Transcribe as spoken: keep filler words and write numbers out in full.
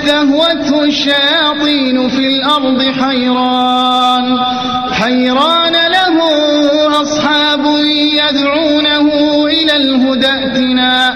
استهوته الشياطين في الأرض حيران حيران له أصحاب يدعونه إلى الهدى ائتنا